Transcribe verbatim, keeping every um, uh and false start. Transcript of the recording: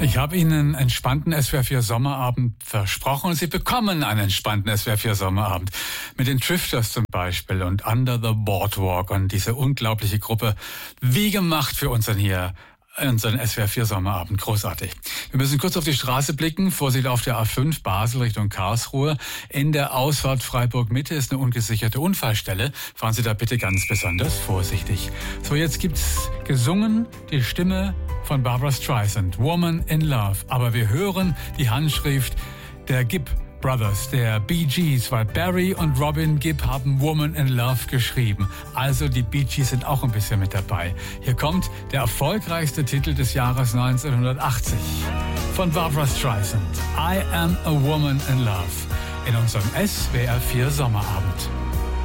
Ich habe Ihnen einen entspannten S W R vier Sommerabend versprochen und Sie bekommen einen entspannten S W R vier Sommerabend. Mit den Drifters zum Beispiel und Under the Boardwalk und diese unglaubliche Gruppe. Wie gemacht für unseren hier. Unseren S W R vier Sommerabend. Großartig. Wir müssen kurz auf die Straße blicken. Vorsicht auf der A fünf Basel Richtung Karlsruhe. In der Ausfahrt Freiburg-Mitte ist eine ungesicherte Unfallstelle. Fahren Sie da bitte ganz besonders vorsichtig. So, jetzt gibt's gesungen die Stimme von Barbra Streisand. Woman in Love. Aber wir hören die Handschrift der Gibb Brothers, der Bee Gees, weil Barry und Robin Gibb haben Woman in Love geschrieben. Also die Bee Gees sind auch ein bisschen mit dabei. Hier kommt der erfolgreichste Titel des Jahres neunzehnhundertachtzig von Barbra Streisand. I am a Woman in Love. In unserem S W R vier Sommerabend.